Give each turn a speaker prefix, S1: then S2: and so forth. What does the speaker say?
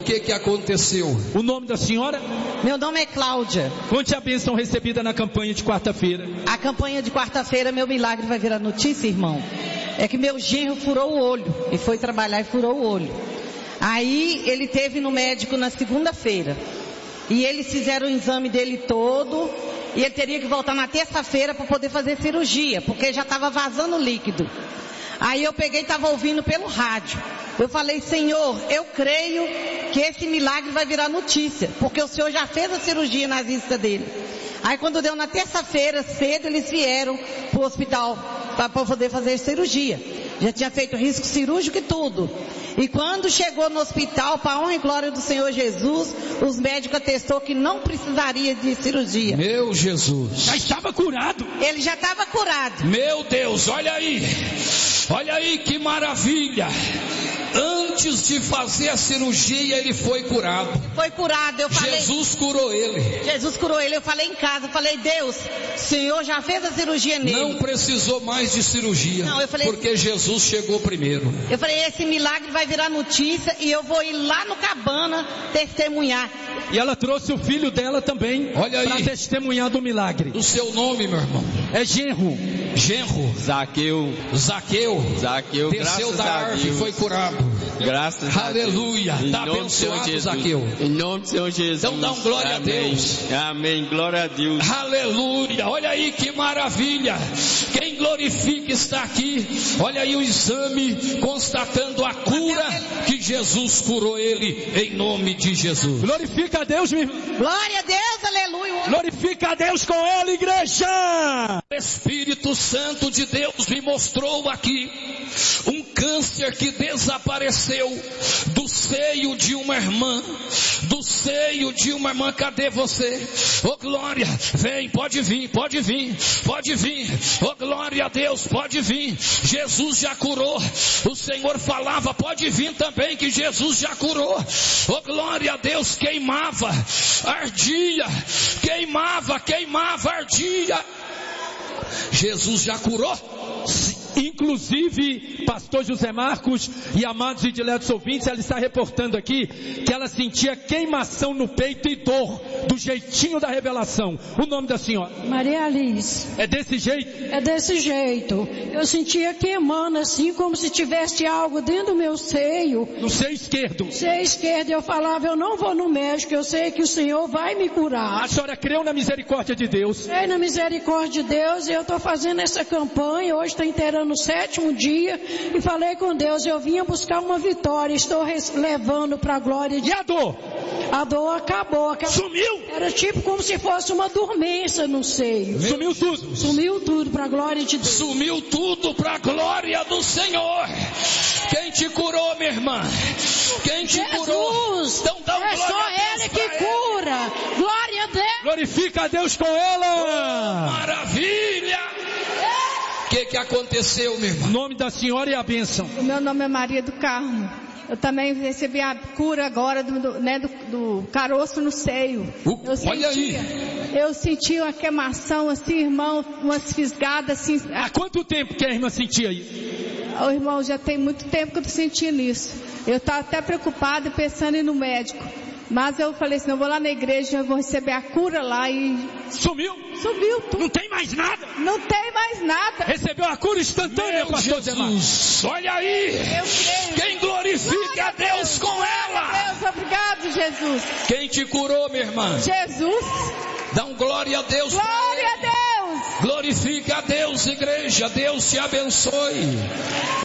S1: O que aconteceu?
S2: O nome da senhora?
S3: Meu nome é Cláudia.
S2: Conte a bênção recebida na campanha de quarta-feira.
S3: A campanha de quarta-feira, meu milagre vai virar notícia, irmão. É que meu genro furou o olho. E foi trabalhar e furou o olho. Aí ele teve no médico na segunda-feira. E eles fizeram o exame dele todo. E ele teria que voltar na terça-feira para poder fazer cirurgia. Porque já estava vazando líquido. Aí eu peguei e estava ouvindo pelo rádio. Eu falei, Senhor, eu creio que esse milagre vai virar notícia, porque o Senhor já fez a cirurgia na vista dele. Aí quando deu na terça-feira, cedo, eles vieram para o hospital para poder fazer cirurgia. Já tinha feito risco cirúrgico e tudo. E quando chegou no hospital, para a honra e glória do Senhor Jesus, os médicos atestou que não precisaria de cirurgia.
S1: Meu Jesus.
S2: Já estava curado.
S3: Ele já estava curado.
S1: Meu Deus, olha aí. Olha aí que maravilha. Antes de fazer a cirurgia, ele foi curado.
S3: Foi curado, eu falei.
S1: Jesus curou ele.
S3: Jesus curou ele, eu falei em casa, eu falei, Deus, o Senhor já fez a cirurgia nele.
S1: Não precisou mais de cirurgia.
S3: Não, eu falei,
S1: porque Jesus chegou primeiro.
S3: Eu falei, esse milagre vai virar notícia e eu vou ir lá no Cabana testemunhar.
S2: E ela trouxe o filho dela também para testemunhar do milagre.
S1: O seu nome, meu irmão?
S2: É genro.
S1: Genro.
S4: Zaqueu.
S1: Desceu da árvore e foi curado.
S4: Graças a Deus.
S1: Aleluia. Está abençoado, Zaqueu.
S4: Em nome do Senhor Jesus.
S1: Então dá um glória
S4: Amém.
S1: a Deus.
S4: Amém. Glória a Deus.
S1: Aleluia. Olha aí que maravilha. Quem glorifica está aqui. Olha aí o exame constatando a cura que Jesus curou ele em nome de Jesus.
S2: Glorifica a Deus, meu irmão.
S3: Glória a Deus, aleluia.
S2: Glorifica a Deus com ela, igreja.
S1: O Espírito Santo de Deus me mostrou aqui um câncer que desapareceu do seio de uma irmã. Do seio de uma irmã. Cadê você? Oh glória, vem, pode vir. Oh glória a Deus, pode vir. Jesus já curou. O Senhor falava, pode vir também que Jesus já curou. Oh glória a Deus, queimava, ardia, ardia. Jesus já curou.
S2: Inclusive, pastor José Marcos e amados e diletos ouvintes, ela está reportando aqui que ela sentia queimação no peito e dor, do jeitinho da revelação. O nome da senhora?
S5: Maria Alice.
S2: É desse jeito?
S5: É desse jeito. Eu sentia queimando assim, como se tivesse algo dentro do meu seio.
S2: No seio esquerdo?
S5: Seio esquerdo. Eu falava, eu não vou no médico, eu sei que o Senhor vai me curar.
S2: A senhora creu na misericórdia de Deus?
S5: Creio na misericórdia de Deus e eu estou fazendo essa campanha, hoje está inteirando no 7º dia e falei com Deus, eu vinha buscar uma vitória, estou levando para a glória de Deus.
S2: E a dor?
S5: A dor acabou.
S2: Sumiu?
S5: Era tipo como se fosse uma dormência no seio.
S2: Sumiu tudo?
S5: Sumiu tudo para a glória de Deus.
S1: Sumiu tudo para a glória do Senhor. Quem te curou, minha irmã? Quem te curou? Então dá um
S5: é
S1: glória
S5: só
S1: a Deus
S5: Ele que cura. Glória a Deus.
S2: Glorifica a Deus com ela.
S1: Oh, maravilha. O que aconteceu, meu irmão?
S2: O nome da senhora e a bênção.
S6: O meu nome é Maria do Carmo. Eu também recebi a cura agora do caroço no seio. Eu senti uma queimação assim, irmão, umas fisgadas assim.
S2: Há quanto tempo que a irmã sentia isso?
S6: Oh, irmão, já tem muito tempo que eu tô sentindo isso. Eu estava até preocupada pensando em ir no médico. Mas eu falei assim, eu vou lá na igreja, eu vou receber a cura lá e...
S2: Sumiu?
S6: Sumiu tudo.
S2: Não tem mais nada?
S6: Não tem mais nada.
S2: Recebeu a cura instantânea, pastor
S1: Jesus. Olha aí.
S6: Eu creio.
S1: Quem glorifica a Deus com ela.
S6: Deus, obrigado, Jesus.
S1: Quem te curou, minha irmã?
S6: Jesus.
S1: Dá um glória a Deus.
S6: Glória a Deus.
S1: Glorifica a Deus, igreja. Deus te abençoe.